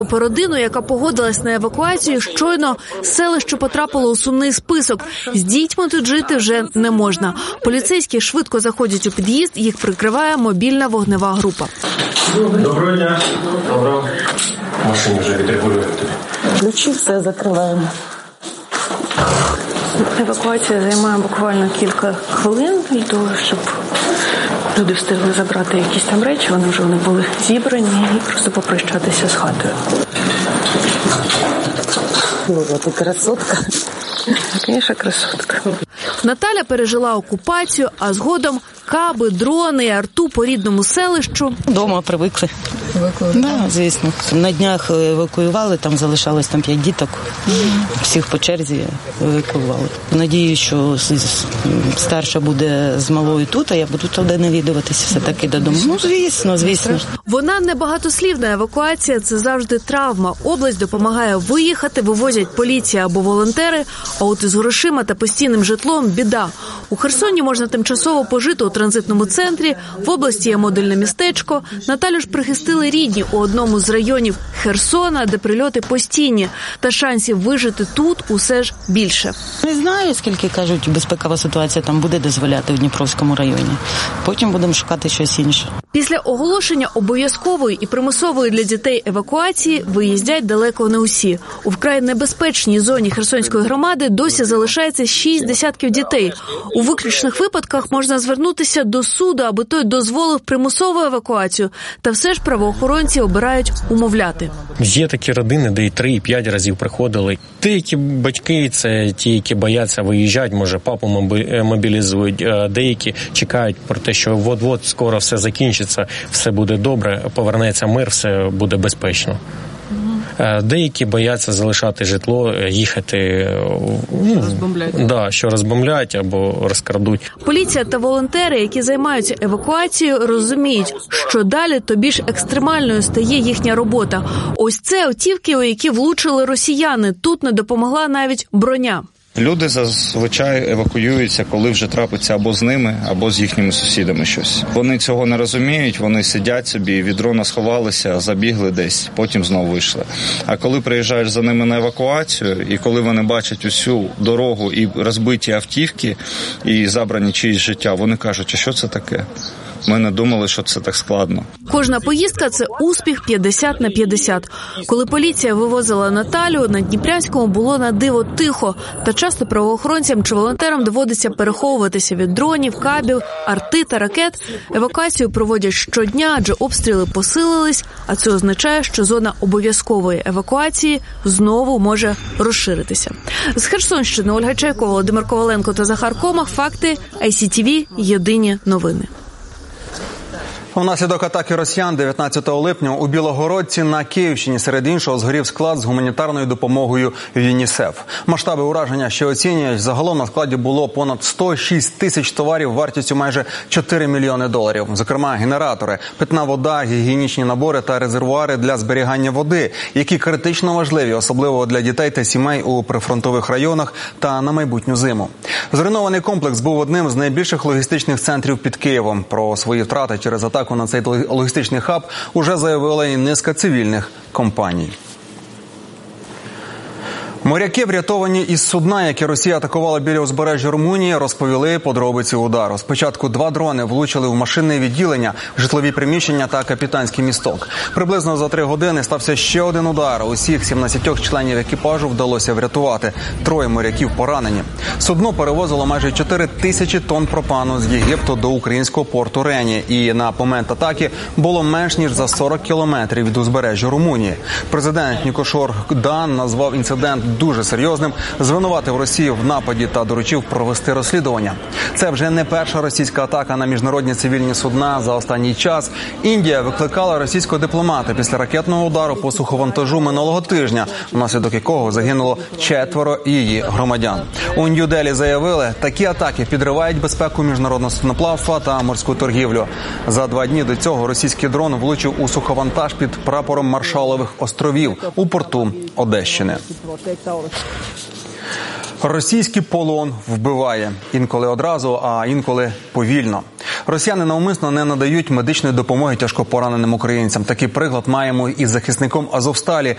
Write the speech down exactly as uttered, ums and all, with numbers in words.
Про родину, яка погодилась на евакуацію, щойно селище потрапило у сумний список. З дітьми тут жити вже не можна. Поліцейські швидко заходять у під'їзд, їх прикриває мобільна вогнева група. Доброго дня. Доброго. В машині вже відрегулюємо тобі. Ключі, все закриваємо. Евакуація займає буквально кілька хвилин для того, щоб люди встигли забрати якісь там речі, вони вже вони були зібрані і просто попрощатися з хатою. Боже, ти красотка. Звісно, красотка. Наталя пережила окупацію, а згодом каби, дрони і арту по рідному селищу. Дома привикли. Привикли? Да, звісно. На днях евакуювали, там залишалось там п'ять діток. Всіх по черзі евакуювали. Надію, що старша буде з малою тут, а я буду туди навідуватися все-таки додому. Ну, звісно, звісно. Вона небагатослівна. Евакуація – це завжди травма. Область допомагає виїхати, вивозять поліція або волонтери, а от із грошима та постійним житлом – біда. У Херсоні можна тимчасово пожити у транзитному центрі, в області є модульне містечко. Наталю ж прихистили рідні у одному з районів Херсона, де прильоти постійні. Та шансів вижити тут усе ж більше. Не знаю, скільки, кажуть, безпекова ситуація там буде дозволяти в Дніпровському районі. Потім будемо шукати щось інше. Після оголошення обов'язкової і примусової для дітей евакуації виїздять далеко не усі. У вкрай небезпечній зоні Херсонської громади досі залишається шість десятків дітей. У виключних випадках можна звернутися до суду, аби той дозволив примусову евакуацію. Та все ж правоохоронці обирають умовляти. Є такі родини, де і три, і п'ять разів приходили. Деякі батьки – це ті, які бояться виїжджати, може папу мобілізують. Деякі чекають про те, що от-от скоро все закінчиться, все буде добре, повернеться мир, все буде безпечно. Деякі бояться залишати житло, їхати, ну, да, що розбомблять або розкрадуть. Поліція та волонтери, які займаються евакуацією, розуміють, що далі то більш екстремальною стає їхня робота. Ось це автівки, у які влучили росіяни. Тут не допомогла навіть броня. Люди зазвичай евакуюються, коли вже трапиться або з ними, або з їхніми сусідами щось. Вони цього не розуміють, вони сидять собі, від дрона сховалися, забігли десь, потім знову вийшли. А коли приїжджаєш за ними на евакуацію, і коли вони бачать усю дорогу і розбиті автівки, і забрані чиїсь життя, вони кажуть, а що це таке? Ми не думали, що це так складно. Кожна поїздка – це успіх п'ятдесят на п'ятдесят. Коли поліція вивозила Наталю, на Дніпрянському було на диво тихо. Та часто правоохоронцям чи волонтерам доводиться переховуватися від дронів, кабів, арти та ракет. Евакуацію проводять щодня, адже обстріли посилились, а це означає, що зона обов'язкової евакуації знову може розширитися. З Херсонщини Ольга Чайкова, Володимир Коваленко та Захар Комах. Факти. ай сі ті ві. Єдині новини. Внаслідок атаки росіян дев'ятнадцятого липня у Білогородці на Київщині серед іншого згорів склад з гуманітарною допомогою ЮНІСЕФ. Масштаби ураження ще оцінюють. Загалом на складі було понад сто шість тисяч товарів вартістю майже чотири мільйони доларів. Зокрема, генератори, питна вода, гігієнічні набори та резервуари для зберігання води, які критично важливі, особливо для дітей та сімей у прифронтових районах та на майбутню зиму. Зруйнований комплекс був одним з найбільших логістичних центрів під Києвом. Про свої втрати через атаку на цей логістичний хаб уже заявила і низка цивільних компаній. Моряки, врятовані із судна, яке Росія атакувала біля узбережжя Румунії, розповіли подробиці удару. Спочатку два дрони влучили в машинне відділення, житлові приміщення та капітанський місток. Приблизно за три години стався ще один удар. Усіх сімнадцятьох членів екіпажу вдалося врятувати. Троє моряків поранені. Судно перевозило майже чотири тисячі тонн пропану з Єгипту до українського порту Рені. І на момент атаки було менш ніж за сорок кілометрів від узбережжя Румунії. Президент Нікошор Дан назвав інцидент дуже серйозним, звинуватив Росію в нападі та доручив провести розслідування. Це вже не перша російська атака на міжнародні цивільні судна за останній час. Індія викликала російського дипломата після ракетного удару по суховантажу минулого тижня, внаслідок якого загинуло четверо її громадян. У Нью-Делі заявили, такі атаки підривають безпеку міжнародного судноплавства та морську торгівлю. За два дні до цього російський дрон влучив у суховантаж під прапором Маршалових островів у порту Одещини. Російський полон вбиває. Інколи одразу, а інколи повільно. Росіяни навмисно не надають медичної допомоги тяжко пораненим українцям. Такий приклад маємо із захисником Азовсталі